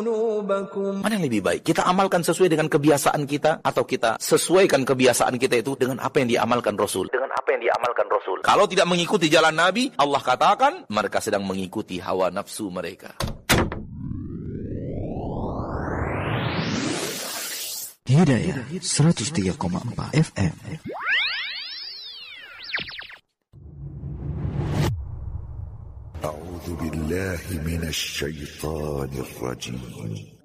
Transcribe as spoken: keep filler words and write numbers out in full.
ذُنُوبَكُمْ. Mana yang lebih baik? Kita amalkan sesuai dengan kebiasaan kita, atau kita sesuaikan kebiasaan kita itu dengan apa yang diamalkan Rasul? Dengan apa yang diamalkan Rasul. Kalau tidak mengikuti jalan Nabi, Allah katakan mereka sedang mengikuti hawa nafsu mereka. Hidayah seratus tiga koma empat F M. أعوذ بالله من الشيطان الرجيم